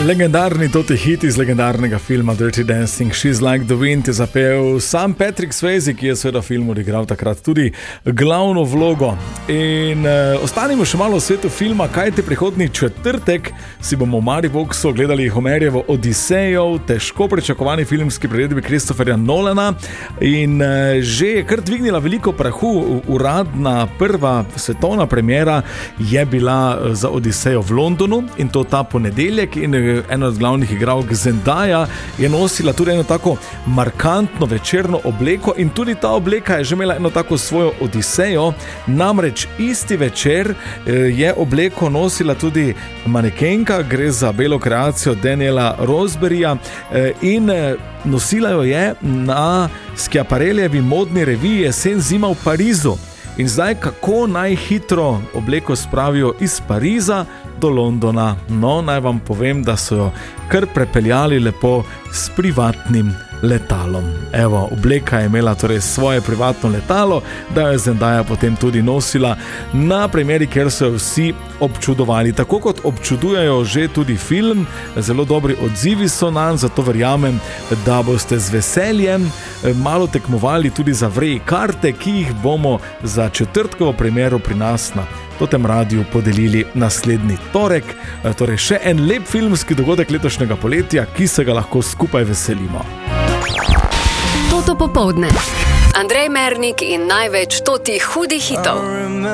Legendarni toti hit iz legendarnega filma Dirty Dancing, She's Like the Wind je zapel sam Patrick Swayze, ki je seveda v filmu odigral takrat tudi glavno vlogo. In ostanimo še malo v svetu filma, kajti prihodnji četrtek si bomo v Mariboxu gledali Homerjevo Odisejo, težko pričakovani filmski priredbi Christopherja Nolana in že je kar dvignila veliko prahu. Uradna prva svetovna premiera je bila za Odisejo v Londonu in to ta ponedeljek in ena od glavnih igralk Zendaya je nosila tudi eno tako markantno večerno obleko in tudi ta obleka je že imela eno tako svojo Odisejo, namreč isti večer je obleko nosila tudi manekenka, gre za belo kreacijo Daniela Roseberryja in nosila jo je na Schiaparellijevi modni reviji Jesen zima v Parizu. In zdaj, kako najhitro obleko spravijo iz Pariza do Londona? No, naj vam povem, da so jo kar prepeljali lepo s privatnim letalom. Evo, obleka je imela torej svoje privatno letalo, da jo Zendaya potem tudi nosila na premieri, kjer so jo vsi občudovali. Tako kot občudujejo že tudi film, zelo dobri odzivi so nanj, zato verjamem, da boste z veseljem malo tekmovali tudi za Vrij karte, ki jih bomo za četrtkovo premiero pri nas na Totem Radiu podelili naslednji torek. Torej še en lep filmski dogodek letošnjega poletja, ki se ga lahko skupaj veselimo. Toto popoldne. Andrej Mernik in največ totih hudih hitov.